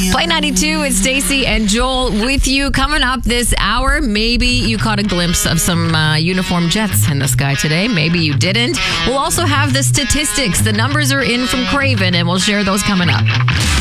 Play 92, it's Stacey and Joel with you. Coming up this hour, maybe you caught a glimpse of some uniform jets in the sky today. Maybe you didn't. We'll also have the statistics. The numbers are in from Craven, and we'll share those coming up.